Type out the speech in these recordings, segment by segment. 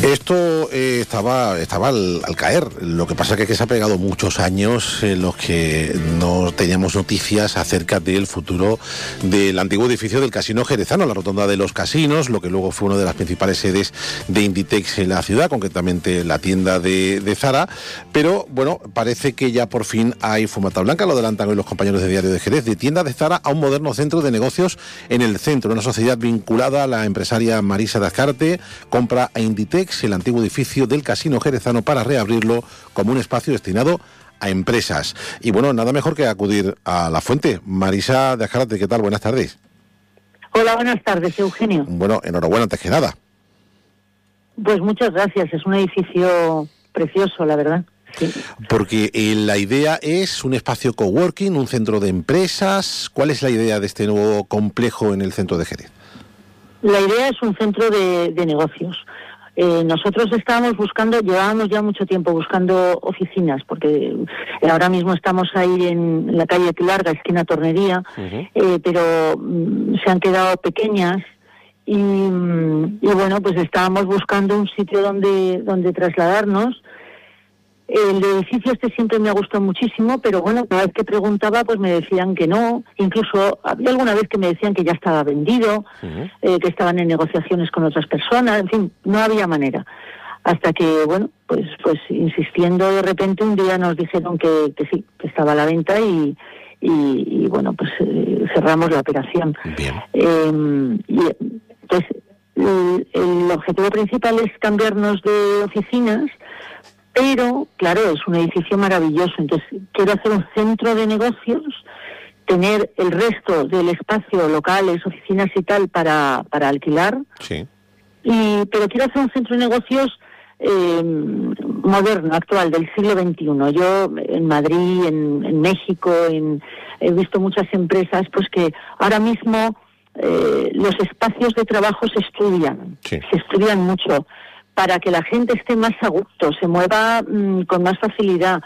Esto estaba al caer. Lo que pasa es que se ha pegado muchos años en los que no teníamos noticias acerca del futuro del antiguo edificio del Casino Jerezano, la rotonda de los casinos, lo que luego fue una de las principales sedes de Inditex en la ciudad, concretamente la tienda de Zara. Pero bueno, parece que ya por fin hay fumata blanca, lo adelantan hoy los compañeros de Diario de Jerez, de tienda de Zara a un moderno centro de negocios en el centro. Una sociedad vinculada a la empresaria Marisa de Azcárate compra a Inditex el antiguo edificio del Casino Jerezano para reabrirlo como un espacio destinado a empresas. Y bueno, nada mejor que acudir a la fuente. Marisa de Azcárate, ¿qué tal? Buenas tardes. Hola, buenas tardes, Eugenio. Bueno, enhorabuena antes que nada. Pues muchas gracias, es un edificio precioso, la verdad. Sí. Porque la idea es un espacio coworking, un centro de empresas. ¿Cuál es la idea de este nuevo complejo en el centro de Jerez? La idea es un centro de negocios. Nosotros llevábamos ya mucho tiempo buscando oficinas, porque ahora mismo estamos ahí en la calle Larga, esquina Tornería, pero se han quedado pequeñas y bueno, pues estábamos buscando un sitio donde trasladarnos. El edificio siempre me ha gustado muchísimo, pero bueno, cada vez que preguntaba pues me decían que no. Incluso había alguna vez que me decían que ya estaba vendido, que estaban en negociaciones con otras personas, en fin, no había manera. Hasta que, bueno, pues insistiendo, de repente un día nos dijeron que sí, que estaba a la venta y bueno, pues cerramos la operación. Bien. Pues el objetivo principal es cambiarnos de oficinas, pero, claro, es un edificio maravilloso. Entonces, quiero hacer un centro de negocios, tener el resto del espacio, locales, oficinas y tal, para alquilar. Sí. Pero quiero hacer un centro de negocios moderno, actual, del siglo XXI. Yo, en Madrid, en México, he visto muchas empresas pues que ahora mismo los espacios de trabajo se estudian mucho, para que la gente esté más a gusto, se mueva con más facilidad,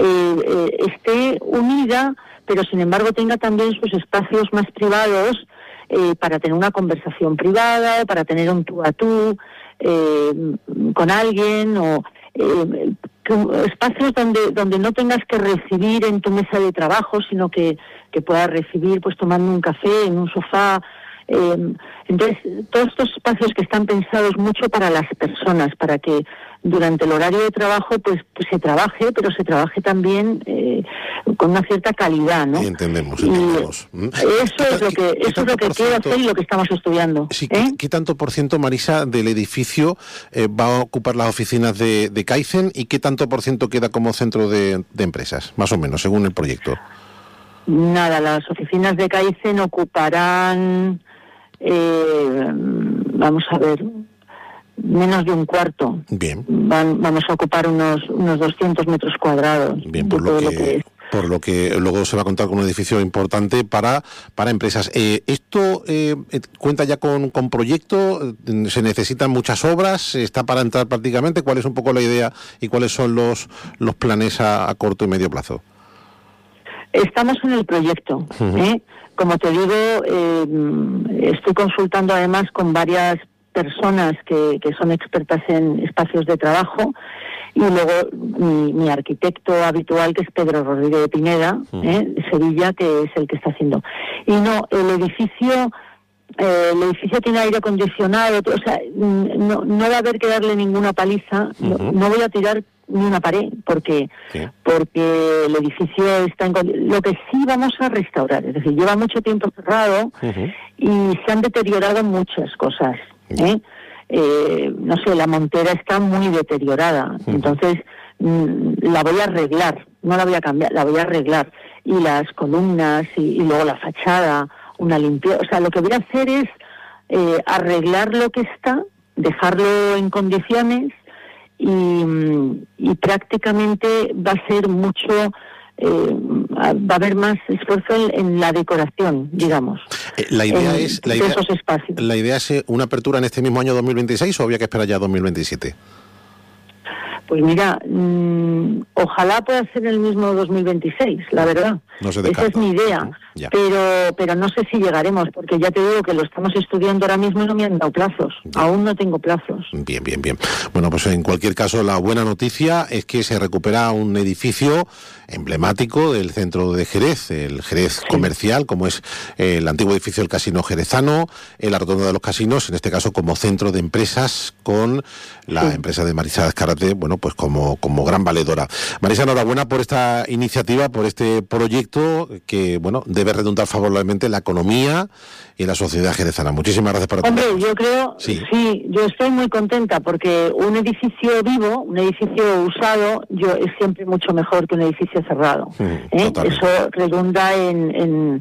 esté unida, pero sin embargo tenga también sus espacios más privados para tener una conversación privada, para tener un tú a tú con alguien, o espacios donde no tengas que recibir en tu mesa de trabajo, sino que puedas recibir pues tomando un café en un sofá. Entonces, todos estos espacios que están pensados mucho para las personas, para que durante el horario de trabajo pues se trabaje, pero se trabaje también con una cierta calidad, ¿no? Sí, entendemos. Eso es lo que quiero hacer y lo que estamos estudiando. Sí, ¿qué tanto por ciento, Marisa, del edificio va a ocupar las oficinas de Kaizen y qué tanto por ciento queda como centro de empresas, más o menos, según el proyecto? Nada, las oficinas de Kaizen ocuparán, vamos a ver, menos de un cuarto. Bien. Vamos a ocupar unos 200 metros cuadrados. Bien, por lo que luego se va a contar con un edificio importante para empresas. ¿Esto cuenta ya con proyecto? ¿Se necesitan muchas obras? ¿Está para entrar prácticamente? ¿Cuál es un poco la idea y cuáles son los planes a corto y medio plazo? Estamos en el proyecto. Como te digo, estoy consultando además con varias personas que son expertas en espacios de trabajo, y luego mi arquitecto habitual, que es Pedro Rodríguez de Pineda, de Sevilla, que es el que está haciendo. Y no, el edificio tiene aire acondicionado, o sea, no va a haber que darle ninguna paliza, no voy a tirar ni una pared, porque el edificio está lo que sí vamos a restaurar, es decir, lleva mucho tiempo cerrado y se han deteriorado muchas cosas, no sé, la montera está muy deteriorada, entonces la voy a arreglar, no la voy a cambiar, la voy a arreglar, y las columnas y luego la fachada, una limpieza, o sea, lo que voy a hacer es arreglar lo que está, dejarlo en condiciones, y prácticamente va a ser mucho, va a haber más esfuerzo en la decoración, digamos. La idea es esos espacios. ¿La idea es una apertura en este mismo año 2026 o había que esperar ya 2027? Pues mira, ojalá pueda ser el mismo 2026, la verdad. No se descarta. Esa es mi idea, pero no sé si llegaremos, porque ya te digo que lo estamos estudiando ahora mismo y no me han dado plazos. Aún no tengo plazos. Bien. Bueno, pues en cualquier caso, la buena noticia es que se recupera un edificio emblemático del centro de Jerez, el Jerez comercial, como es el antiguo edificio del Casino Jerezano, la Rotonda de los Casinos, en este caso como centro de empresas, con la empresa de Marisa Azcárate, bueno, pues como gran valedora. Marisa, enhorabuena por esta iniciativa, por este proyecto que, bueno, debe redundar favorablemente en la economía y en la sociedad jerezana. Muchísimas gracias por acompañarnos. Hombre, yo creo, sí, yo estoy muy contenta porque un edificio vivo, un edificio usado, es siempre mucho mejor que un edificio cerrado. Eso redunda en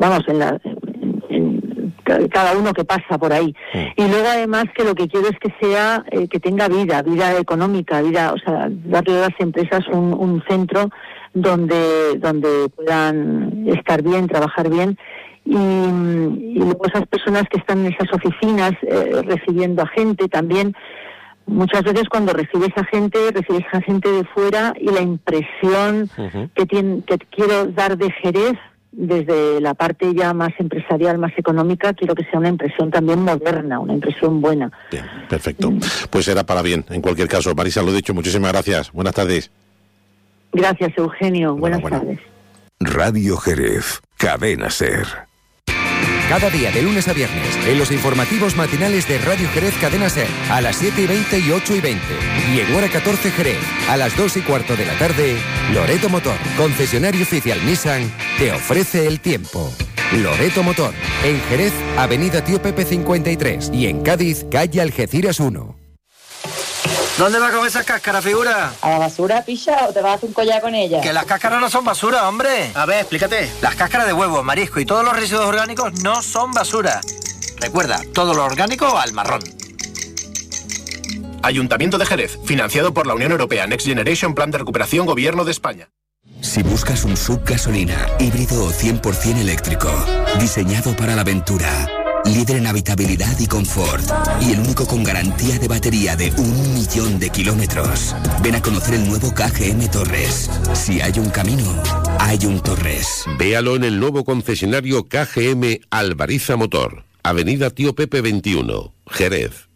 cada uno que pasa por ahí. Y luego además que lo que quiero es que sea, que tenga vida económica, darle a las empresas un centro donde puedan estar bien, trabajar bien. Y luego esas personas que están en esas oficinas recibiendo a gente también, muchas veces cuando recibes a gente de fuera, y la impresión que quiero dar de Jerez desde la parte ya más empresarial, más económica, quiero que sea una impresión también moderna, una impresión buena. Bien, perfecto. Pues será para bien, en cualquier caso. Marisa, lo dicho, muchísimas gracias. Buenas tardes. Gracias, Eugenio. Buenas tardes. Radio Jerez, Cadena SER. Cada día, de lunes a viernes, en los informativos matinales de Radio Jerez Cadena SER, a las 7:20 y 8:20. Y en hora 14 Jerez, a las 2:15 de la tarde, Loreto Motor, concesionario oficial Nissan, te ofrece el tiempo. Loreto Motor, en Jerez, Avenida Tío Pepe 53, y en Cádiz, calle Algeciras 1. ¿Dónde vas con esas cáscaras, figura? ¿A la basura, picha, o te vas a hacer un collar con ella? Que las cáscaras no son basura, hombre. A ver, explícate. Las cáscaras de huevo, marisco y todos los residuos orgánicos no son basura. Recuerda, todo lo orgánico al marrón. Ayuntamiento de Jerez, financiado por la Unión Europea, Next Generation, Plan de Recuperación, Gobierno de España. Si buscas un SUV gasolina, híbrido o 100% eléctrico, diseñado para la aventura, líder en habitabilidad y confort, y el único con garantía de batería de 1.000.000 de kilómetros. Ven a conocer el nuevo KGM Torres. Si hay un camino, hay un Torres. Véalo en el nuevo concesionario KGM Albariza Motor, Avenida Tío Pepe 21, Jerez.